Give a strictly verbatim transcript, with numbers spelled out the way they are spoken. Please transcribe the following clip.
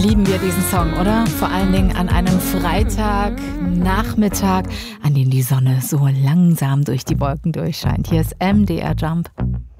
Lieben wir diesen Song, oder? Vor allen Dingen an einem Freitagnachmittag, an dem die Sonne so langsam durch die Wolken durchscheint. Hier ist M D R Jump.